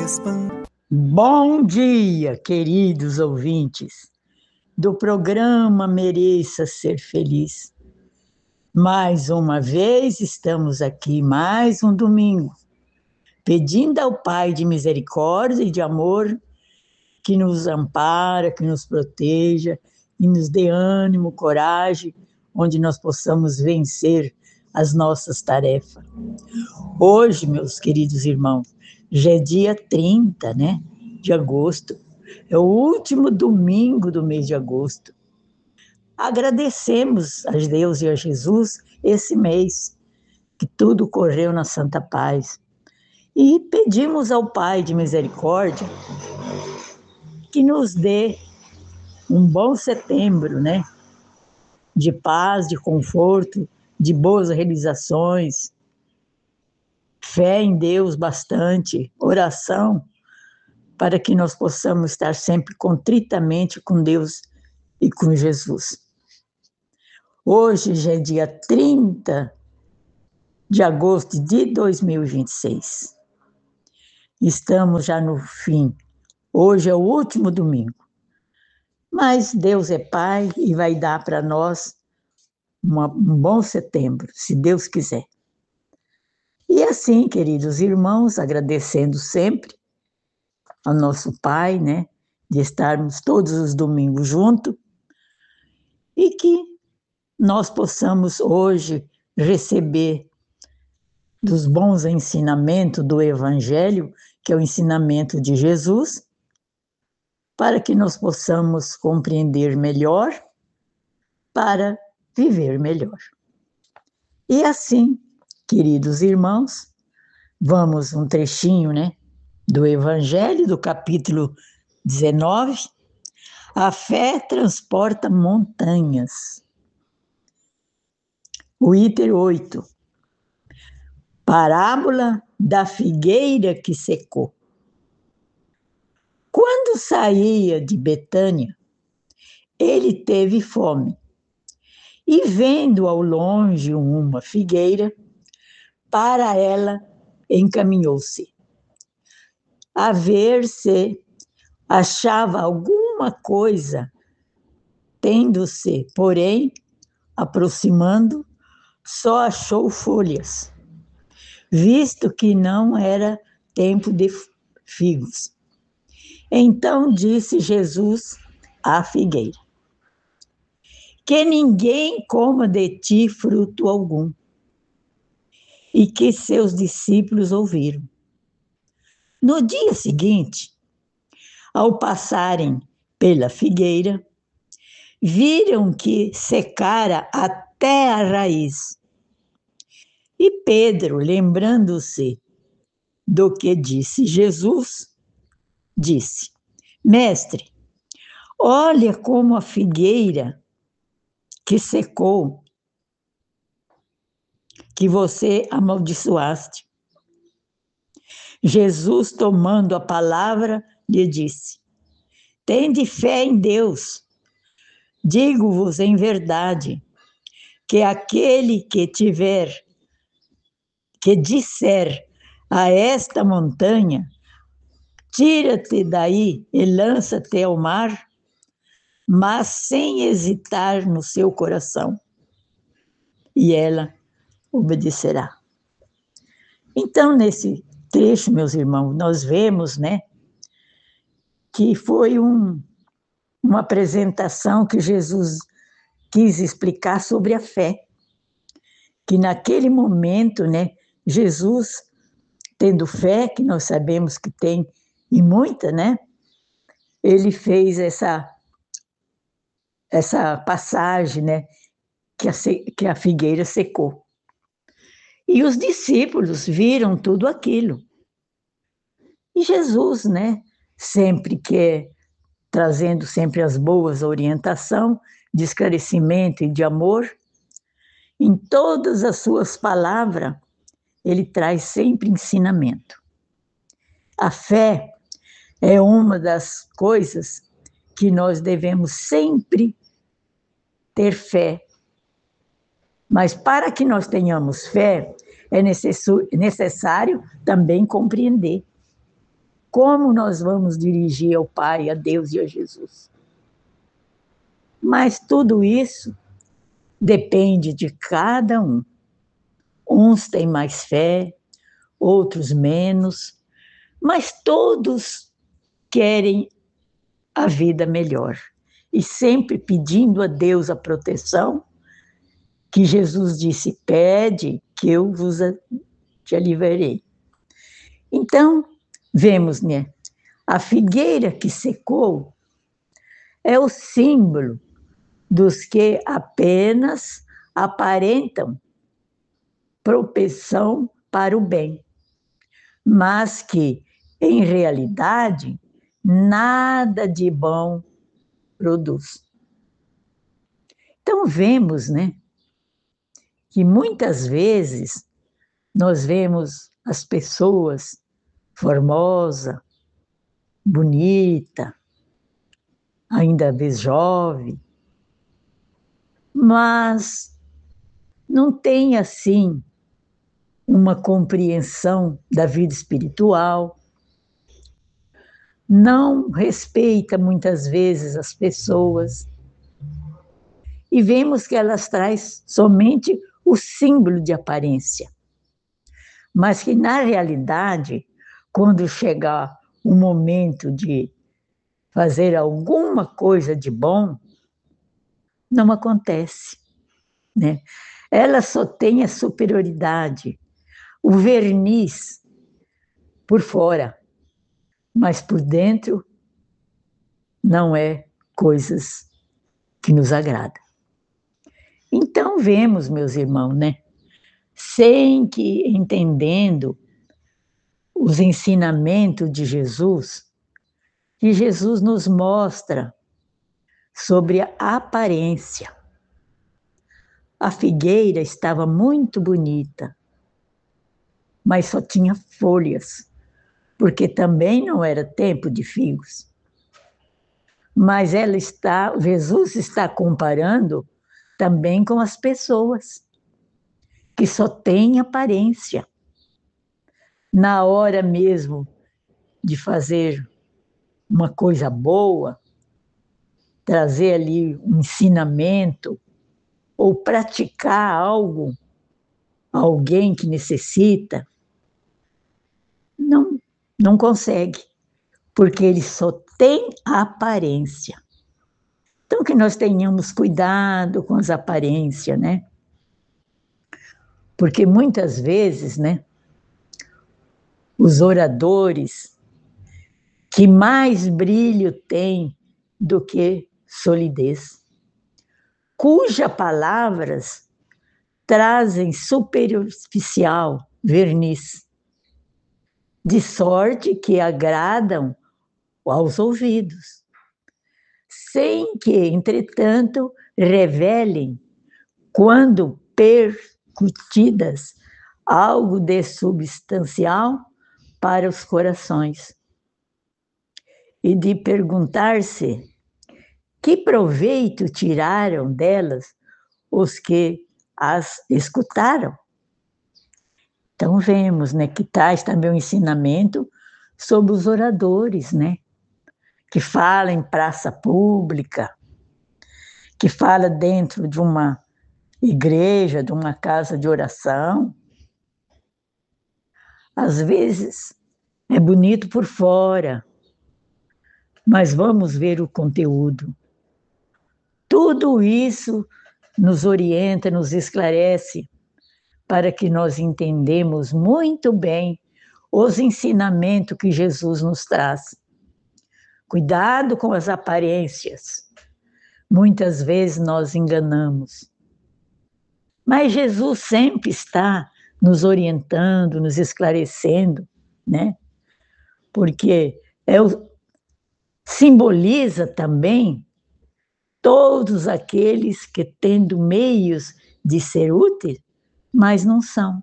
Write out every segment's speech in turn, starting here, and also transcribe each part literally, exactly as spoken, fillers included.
Bom dia, queridos ouvintes do programa Mereça Ser Feliz. Mais uma vez estamos aqui, mais um domingo, pedindo ao Pai de misericórdia e de amor que nos ampara, que nos proteja e nos dê ânimo, coragem, onde nós possamos vencer as nossas tarefas. Hoje, meus queridos irmãos, já é dia trinta, né, de agosto. É o último domingo do mês de agosto. Agradecemos a Deus e a Jesus esse mês, que tudo correu na santa paz. E pedimos ao Pai de misericórdia que nos dê um bom setembro, né? De paz, de conforto, de boas realizações, fé em Deus bastante, oração, para que nós possamos estar sempre contritamente com Deus e com Jesus. Hoje já é dia trinta de agosto de dois mil e vinte e seis. Estamos já no fim. Hoje é o último domingo. Mas Deus é Pai e vai dar para nós uma, um bom setembro, se Deus quiser. E assim, queridos irmãos, agradecendo sempre ao nosso Pai, né, de estarmos todos os domingos juntos, e que nós possamos hoje receber dos bons ensinamentos do Evangelho, que é o ensinamento de Jesus, para que nós possamos compreender melhor, para viver melhor. E assim, queridos irmãos, vamos um trechinho, né, do Evangelho, do capítulo dezenove, a fé transporta montanhas. O item oito, parábola da figueira que secou. Quando saía de Betânia, ele teve fome, e vendo ao longe uma figueira, para ela encaminhou-se, a ver se achava alguma coisa. Tendo-se, porém, aproximando, só achou folhas, visto que não era tempo de figos. Então disse Jesus à figueira: que ninguém coma de ti fruto algum. E que seus discípulos ouviram. No dia seguinte, ao passarem pela figueira, viram que secara até a raiz. E Pedro, lembrando-se do que disse Jesus, disse: Mestre, olha como a figueira que secou, que você amaldiçoaste. Jesus, tomando a palavra, lhe disse: Tende fé em Deus. Digo-vos em verdade, que aquele que tiver, que disser a esta montanha, tira-te daí e lança-te ao mar, mas sem hesitar no seu coração, e ela obedecerá. Então, nesse trecho, meus irmãos, nós vemos, né, que foi um, uma apresentação que Jesus quis explicar sobre a fé, que naquele momento, né, Jesus, tendo fé, que nós sabemos que tem, e muita, né, ele fez essa, essa passagem, né, que a, que a figueira secou. E os discípulos viram tudo aquilo. E Jesus, né, sempre que trazendo sempre as boas orientações de esclarecimento e de amor, em todas as suas palavras, ele traz sempre ensinamento. A fé é uma das coisas que nós devemos sempre ter fé. Mas para que nós tenhamos fé, é necessário também compreender. como nós vamos dirigir ao Pai, a Deus e a Jesus? Mas tudo isso depende de cada um. Uns têm mais fé, outros menos, mas todos querem a vida melhor. E sempre pedindo a Deus a proteção, que Jesus disse: pede que eu vos te aliviarei. Então, vemos, né? A figueira que secou é o símbolo dos que apenas aparentam propensão para o bem, mas que, em realidade, nada de bom produz. Então, vemos, né, que muitas vezes nós vemos as pessoas formosa, bonita, ainda vez jovem, mas não tem assim uma compreensão da vida espiritual, não respeita muitas vezes as pessoas, e vemos que elas trazem somente o símbolo de aparência, mas que na realidade, quando chegar o momento de fazer alguma coisa de bom, não acontece, né? Ela só tem a superioridade, o verniz por fora, mas por dentro não é coisas que nos agradam. Então vemos, meus irmãos, né? Sem que entendendo os ensinamentos de Jesus, que Jesus nos mostra sobre a aparência. A figueira estava muito bonita, mas só tinha folhas, porque também não era tempo de figos. Mas ela está, Jesus está comparando também com as pessoas, que só têm aparência. Na hora mesmo de fazer uma coisa boa, trazer ali um ensinamento, ou praticar algo, alguém que necessita, não, não consegue, porque ele só tem a aparência. Então, que nós tenhamos cuidado com as aparências, né? Porque muitas vezes, né, os oradores que mais brilho têm do que solidez, cujas palavras trazem superficial verniz, de sorte que agradam aos ouvidos, sem que, entretanto, revelem, quando percutidas, algo de substancial para os corações. E de perguntar-se que proveito tiraram delas os que as escutaram. Então vemos, né, que traz também o ensinamento sobre os oradores, né, que fala em praça pública, que fala dentro de uma igreja, de uma casa de oração. Às vezes é bonito por fora, mas vamos ver o conteúdo. Tudo isso nos orienta, nos esclarece, para que nós entendamos muito bem os ensinamentos que Jesus nos traz. Cuidado com as aparências. Muitas vezes nós enganamos. Mas Jesus sempre está nos orientando, nos esclarecendo, né? Porque é o, simboliza também todos aqueles que, tendo meios de ser úteis, mas não são.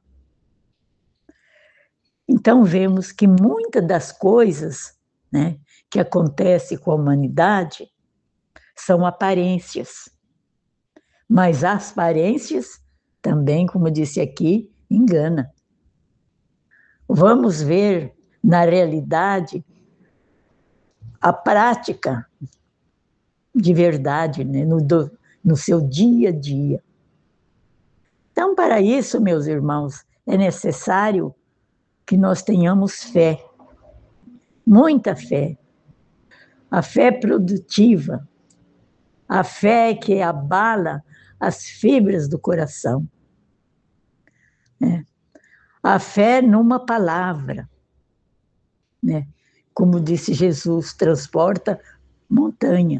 Então vemos que muitas das coisas, né, que acontecem com a humanidade são aparências. Mas as aparências também, como eu disse aqui, engana. Vamos ver, na realidade, a prática de verdade, né, no, do, no seu dia a dia. Então, para isso, meus irmãos, é necessário que nós tenhamos fé, muita fé. A fé produtiva, a fé que abala as fibras do coração. Né? A fé numa palavra, né? Como disse Jesus, transporta montanha.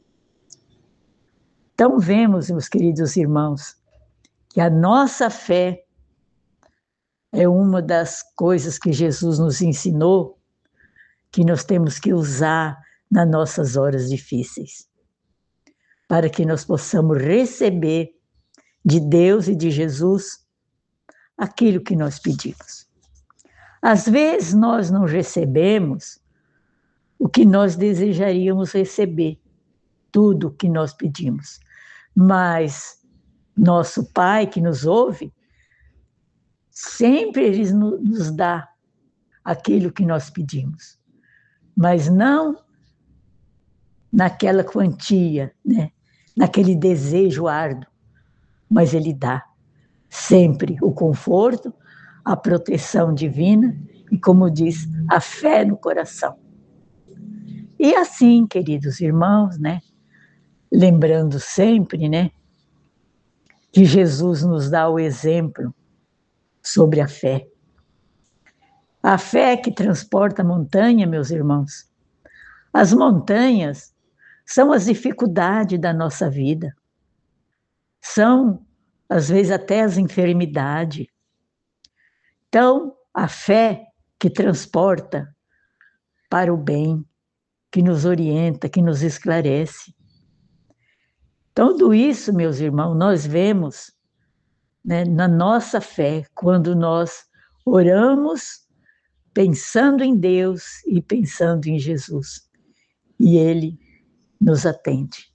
Então vemos, meus queridos irmãos, que a nossa fé é uma das coisas que Jesus nos ensinou, que nós temos que usar nas nossas horas difíceis, para que nós possamos receber de Deus e de Jesus aquilo que nós pedimos. Às vezes nós não recebemos o que nós desejaríamos receber, tudo o que nós pedimos, mas nosso Pai que nos ouve, sempre Ele nos dá aquilo que nós pedimos, mas não naquela quantia, né? Naquele desejo árduo, mas Ele dá sempre o conforto, a proteção divina e, como diz, a fé no coração. E assim, queridos irmãos, né? Lembrando sempre, né? Que Jesus nos dá o exemplo sobre a fé. A fé que transporta a montanha, meus irmãos. As montanhas são as dificuldades da nossa vida. São, às vezes, até as enfermidades. Então, a fé que transporta para o bem, que nos orienta, que nos esclarece. Tudo isso, meus irmãos, nós vemos, né, na nossa fé, quando nós oramos pensando em Deus e pensando em Jesus. E Ele nos atende.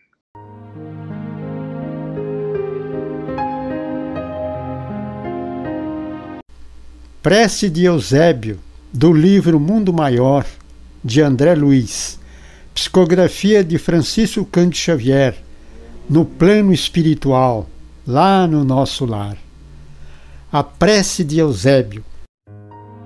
Prece de Eusébio, do livro Mundo Maior, de André Luiz. Psicografia de Francisco Cândido Xavier, no plano espiritual, lá no nosso lar. A prece de Eusébio.